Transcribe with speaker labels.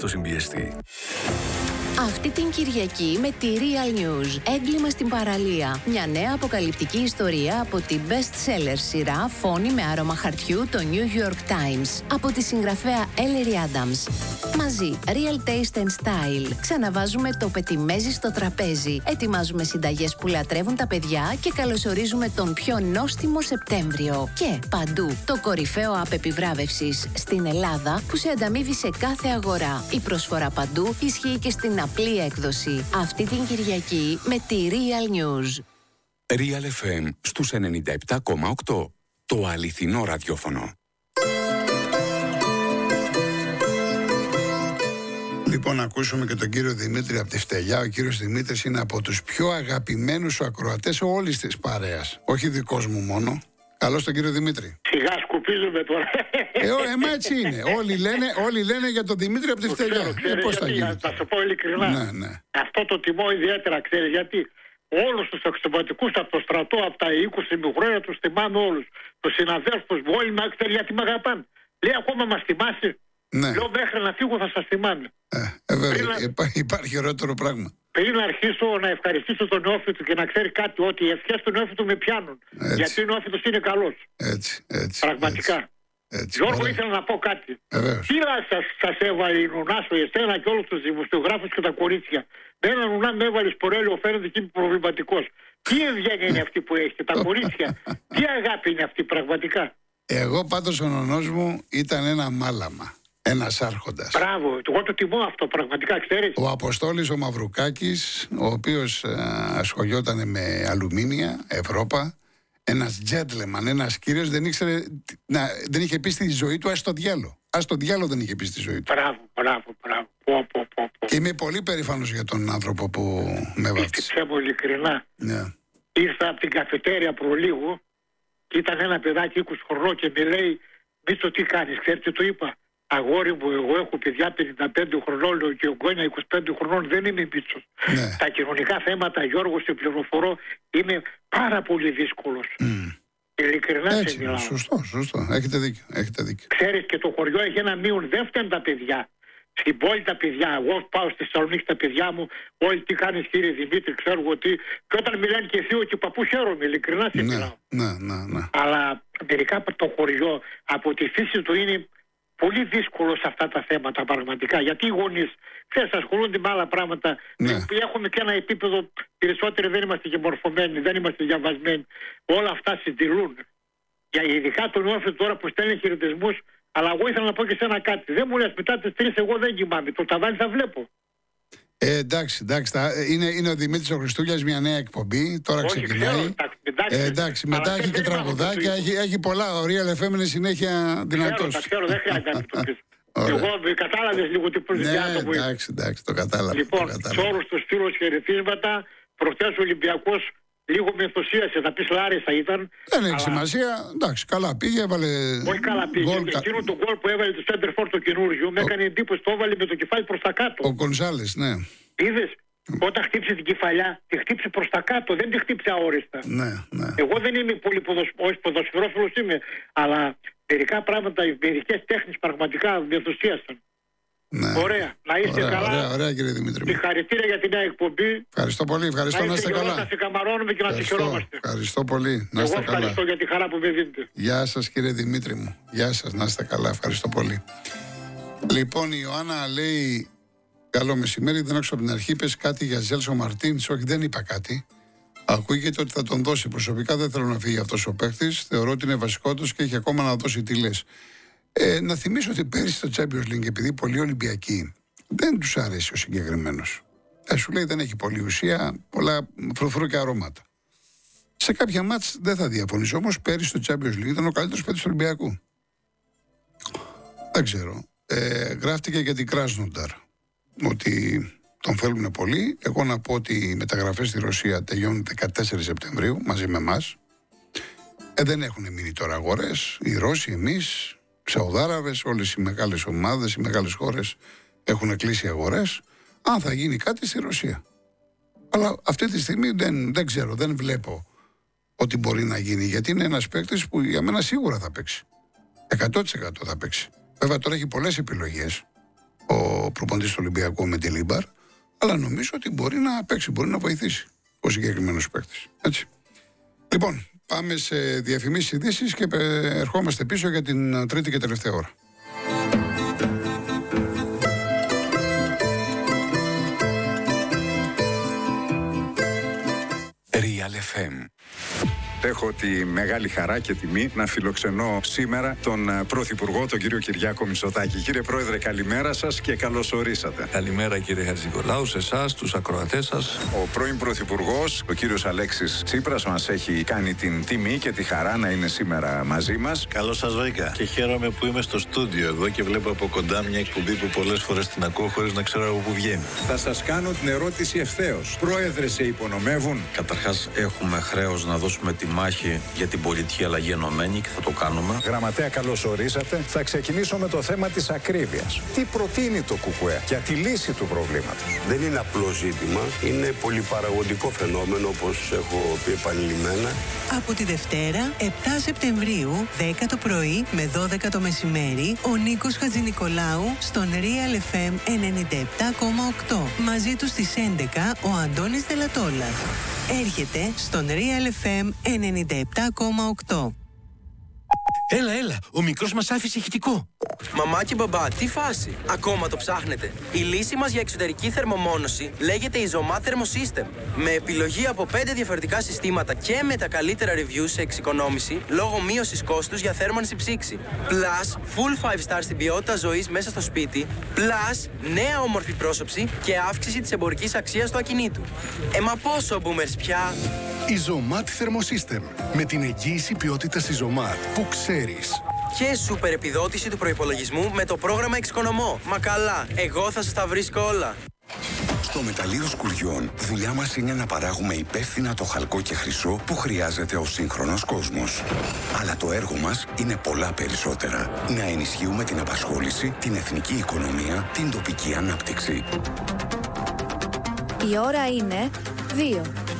Speaker 1: στο συμπιεστή.
Speaker 2: Αυτή την Κυριακή με τη Real News. Έγκλημα στην παραλία. Μια νέα αποκαλυπτική ιστορία από την best-seller σειρά Φόνη με άρωμα χαρτιού, το New York Times. Από τη συγγραφέα Ellery Adams. Μαζί, Real Taste and Style. Ξαναβάζουμε το πετιμέζι στο τραπέζι. Ετοιμάζουμε συνταγές που λατρεύουν τα παιδιά και καλωσορίζουμε τον πιο νόστιμο Σεπτέμβριο. Και παντού, το κορυφαίο app επιβράβευσης στην Ελλάδα που σε ανταμείβει σε κάθε αγορά. Η προσφορά παντού ισχύει και στην απλή έκδοση. Αυτή την Κυριακή με τη Real News.
Speaker 3: Real FM στους 97,8. Το αληθινό ραδιόφωνο.
Speaker 4: Λοιπόν, ακούσουμε και τον κύριο Δημήτρη από τη Φτελιά. Ο κύριος Δημήτρης είναι από τους πιο αγαπημένους ακροατές όλης της παρέας. Όχι δικός μου μόνο. Καλώς τον κύριο Δημήτρη.
Speaker 5: Σιγά σκουπίζουμε τώρα.
Speaker 4: Μα έτσι είναι. Όλοι λένε για τον Δημήτρη από τη Φτελιά. Πώς θα γίνει?
Speaker 5: Θα σου πω ειλικρινά.
Speaker 4: Ναι.
Speaker 5: Αυτό το τιμώ ιδιαίτερα, ξέρεις γιατί. Όλους τους αξιωματικούς από το στρατό, από τα 20 χρόνια τους θυμάμαι όλους. Τους συναδέλφους μου, όλοι με ξέρεις γιατί με αγαπάνε. Λέει ακόμα μας θυμάσαι.
Speaker 4: Ναι.
Speaker 5: Λέω μέχρι να φύγω θα σας θυμάμαι.
Speaker 4: Βέβαια, υπάρχει ωραιότερο πράγμα.
Speaker 5: Πριν αρχίσω να ευχαριστήσω τον νεόφυτο και να ξέρει κάτι, ότι οι ευχές του νεόφυτου με πιάνουν.
Speaker 4: Έτσι.
Speaker 5: Γιατί ο νεόφυτος είναι καλός.
Speaker 4: Έτσι.
Speaker 5: Πραγματικά.
Speaker 4: Έτσι,
Speaker 5: Γιώργο,
Speaker 4: ωραία.
Speaker 5: ήθελα να πω κάτι.
Speaker 4: Βεβαίως.
Speaker 5: Τι σας έβαλε η Νουνά σου, εσένα και όλους τους δημοσιογράφους και τα κορίτσια. Με ένα Νουνά με έβαλε σπορέλαιο, φαίνεται και είμαι προβληματικός. Τι ευγένεια είναι αυτή που έχετε, τα κορίτσια. Τι αγάπη είναι αυτή πραγματικά.
Speaker 4: Εγώ πάντως ο νονός μου ήταν ένα μάλαμα. Ένας άρχοντας.
Speaker 5: Μπράβο, εγώ το τιμώ αυτό πραγματικά, ξέρεις.
Speaker 4: Ο Αποστόλης ο Μαυρουκάκης, ο οποίος ασχολιόταν με αλουμίνια, Ευρώπα. Ένας gentleman, ένας κύριος, δεν είχε πει στη ζωή του ας το διάλο δεν είχε πει στη ζωή του.
Speaker 5: Μπράβο. Πω.
Speaker 4: Και είμαι πολύ περήφανος για τον άνθρωπο που με βάφτισε.
Speaker 5: Πίστεψέ μου ειλικρινά.
Speaker 4: Ναι.
Speaker 5: Ήρθα από την καφετέρια προλίγου και ήταν ένα παιδάκι 20 χρονών και με λέει, Μίτσο τι κάνεις, ξέρεις τι του είπα. Αγόρι μου, εγώ έχω παιδιά 55 χρονών και εγγόνια 25 χρονών, δεν είμαι Μίτσος.
Speaker 4: Ναι.
Speaker 5: Τα κοινωνικά θέματα, Γιώργο, σε πληροφορώ, είμαι πάρα πολύ δύσκολος. Ειλικρινά σε μιλάω.
Speaker 4: Σωστό. Έχετε δίκιο.
Speaker 5: Ξέρεις, και το χωριό έχει ένα μείον, δεν φταίνουν τα παιδιά. Στην πόλη τα παιδιά, εγώ πάω στη Θεσσαλονίκη τα παιδιά μου, όλοι τι κάνεις κύριε Δημήτρη, ξέρω εγώ τι. Και όταν μιλάνε και θείο και παππού χαίρομαι, ειλικρινά σε μιλάω.
Speaker 4: Ναι.
Speaker 5: Αλλά μερικά το χωριό από τη φύση του είναι πολύ δύσκολο σε αυτά τα θέματα πραγματικά. Γιατί οι γονείς, ξέρεις, ασχολούνται με άλλα πράγματα.
Speaker 4: Ναι.
Speaker 5: Έχουμε και ένα επίπεδο, περισσότεροι δεν είμαστε και μορφωμένοι, δεν είμαστε διαβασμένοι. Όλα αυτά συντηρούν. Για ειδικά τον νεόφυτο τώρα που στέλνει χαιρετισμούς, αλλά εγώ ήθελα να πω και σε ένα κάτι. Δεν μου λες μετά τις 3 εγώ δεν κοιμάμαι. Το ταβάνι θα βλέπω.
Speaker 4: Εντάξει. Είναι ο Δημήτρης ο Χριστούγιας, μια νέα εκπομπή. Τώρα ξεκινάει. Εντάξει, μετά έχει και τραγουδάκια. Έχει πολλά. Ο Real FM είναι συνέχεια δυνατός.
Speaker 5: Ξέρω, δεν χρειάζεται να το πεις. Εγώ κατάλαβες λίγο τι προσδιάτο που είναι.
Speaker 4: Εντάξει, το κατάλαβα.
Speaker 5: Λοιπόν, σε όλους τους φίλους χαιρετίσματα. Προχτές ο Ολυμπιακός λίγο με ενθουσίασε. Θα πεις Λάρισα ήταν.
Speaker 4: Δεν έχει σημασία. Εντάξει, καλά πήγε. Έβαλε.
Speaker 5: Όχι καλά πήγε. Εκείνο το γκολ που έβαλε το Σέντερφορ το καινούργιο με έκανε εντύπωση. Το έβαλε με το κεφάλι προς τα κάτω.
Speaker 4: Ο Γκονσάλες, ναι.
Speaker 5: Είδες, όταν χτύψε την κεφαλιά, τη χτύψε προς τα κάτω, δεν τη χτύψε αόριστα.
Speaker 4: Ναι.
Speaker 5: Εγώ δεν είμαι πολύ ποδοσφαιρόφιλος είμαι, αλλά μερικά πράγματα, μερικές τέχνες πραγματικά με ενθουσίασαν.
Speaker 4: Ναι.
Speaker 5: Ωραία, να είστε καλά.
Speaker 4: Ωραία, κύριε Δημήτρη.
Speaker 5: Συγχαρητήρια για τη νέα εκπομπή.
Speaker 4: Ευχαριστώ πολύ, ευχαριστώ να είστε καλά.
Speaker 5: Να σε καμαρώνουμε και να σε χαιρόμαστε.
Speaker 4: Ευχαριστώ πολύ, να είστε
Speaker 5: καλά. Εγώ ευχαριστώ για τη χαρά που με δίνετε.
Speaker 4: Γεια σας κύριε Δημήτρη μου. Γεια σας, να είστε καλά, ευχαριστώ πολύ. Λοιπόν, η Ιωάννα λέει: καλό μεσημέρι, δεν άκουσα από την αρχή. Πες κάτι για Ζέλσο Μαρτίνς. Όχι, δεν είπα κάτι. Ακούγεται ότι θα τον δώσει. Προσωπικά δεν θέλω να φύγει αυτός ο παίκτης. Θεωρώ ότι είναι βασικότος και έχει ακόμα να δώσει τι λες. Να θυμίσω ότι πέρυσι στο Champions League, επειδή πολλοί Ολυμπιακοί δεν τους αρέσει ο συγκεκριμένος. Σου λέει δεν έχει πολλή ουσία, πολλά φρουφρού και αρώματα. Σε κάποια μάτς δεν θα διαφωνήσω. Όμως πέρυσι στο Champions League ήταν ο καλύτερος παίκτης του Ολυμπιακού. Δεν ξέρω. Γράφτηκε για την Κράσνονταρ ότι τον θέλουν πολύ. Εγώ να πω ότι οι μεταγραφές στη Ρωσία τελειώνουν 14 Σεπτεμβρίου μαζί με εμάς. Δεν έχουν μείνει τώρα αγορές. Οι Ρώσοι, εμείς, Σαουδάραβες, όλες οι μεγάλες ομάδες, οι μεγάλες χώρες έχουν κλείσει αγορές. Αν θα γίνει κάτι στη Ρωσία. Αλλά αυτή τη στιγμή δεν ξέρω, δεν βλέπω ότι μπορεί να γίνει. Γιατί είναι ένας παίκτης που για μένα σίγουρα θα παίξει. 100% θα παίξει. Βέβαια τώρα έχει πολλές επιλογές. ο προπονητής του Ολυμπιακού με τη Λίμπαρ, αλλά νομίζω ότι μπορεί να παίξει, μπορεί να βοηθήσει ο συγκεκριμένος παίκτης. Έτσι. Λοιπόν, πάμε σε διαφημίσεις, ειδήσεις και ερχόμαστε πίσω για την τρίτη και τελευταία ώρα.
Speaker 3: Real FM.
Speaker 1: Έχω τη μεγάλη χαρά και τιμή να φιλοξενώ σήμερα τον Πρωθυπουργό, τον κύριο Κυριάκο Μητσοτάκη. Κύριε Πρόεδρε, καλημέρα σας και καλώς ορίσατε.
Speaker 6: Καλημέρα κύριε Χατζηνικολάου, σε εσάς, τους ακροατές σας.
Speaker 1: Ο πρώην Πρωθυπουργός, ο κύριος Αλέξης Τσίπρας, μας έχει κάνει την τιμή και τη χαρά να είναι σήμερα μαζί μας.
Speaker 6: Καλώς σας βρήκα και χαίρομαι που είμαι στο στούντιο εδώ και βλέπω από κοντά μια εκπομπή που πολλές φορές την ακούω χωρίς να ξέρω από πού βγαίνει.
Speaker 1: Θα σας κάνω την ερώτηση ευθέως. Πρόεδρε, σε υπονομεύουν?
Speaker 6: Καταρχάς, έχουμε χρέος να δώσουμε τη μάχη για την πολιτική αλλαγή ενωμένη και θα το κάνουμε.
Speaker 1: Γραμματέα, καλώς ορίσατε. Θα ξεκινήσω με το θέμα της ακρίβειας. Τι προτείνει το ΚΚΕ για τη λύση του προβλήματος?
Speaker 7: Δεν είναι απλό ζήτημα, είναι πολυπαραγωγικό φαινόμενο, όπως έχω πει επανειλημμένα.
Speaker 8: Από τη Δευτέρα, 7 Σεπτεμβρίου, 10 το πρωί με 12 το μεσημέρι, ο Νίκος Χατζηνικολάου στον Real FM 97,8. Μαζί του στις 11 ο Αντώνης Δελατόλας. Έρχεται στον Real FM 97,8.
Speaker 9: Έλα, ο μικρός μας άφησε ηχητικό.
Speaker 10: Μαμά και μπαμπά, τι φάση? Ακόμα το ψάχνετε? Η λύση μας για εξωτερική θερμομόνωση λέγεται Isomat Thermosystem. Με επιλογή από 5 διαφορετικά συστήματα και με τα καλύτερα reviews σε εξοικονόμηση λόγω μείωσης κόστους για θέρμανση ψήξη. Plus, full 5 star στην ποιότητα ζωής μέσα στο σπίτι. Plus, νέα όμορφη πρόσωψη και αύξηση της εμπορικής αξίας του ακινήτου. Μα πόσο boomers πια?
Speaker 11: Isomat Thermosystem. Με την εγγύηση ποιότητας Isomat που ξέρεις.
Speaker 10: Και σούπερ επιδότηση του προϋπολογισμού με το πρόγραμμα Εξοικονομώ. Μα καλά, εγώ θα σας τα βρίσκω όλα.
Speaker 3: Στο μεταλλείο σκουριών, δουλειά μας είναι να παράγουμε υπεύθυνα το χαλκό και χρυσό που χρειάζεται ο σύγχρονος κόσμος. Αλλά το έργο μας είναι πολλά περισσότερα. Να ενισχύουμε την απασχόληση, την εθνική οικονομία, την τοπική ανάπτυξη.
Speaker 12: Η ώρα είναι 2.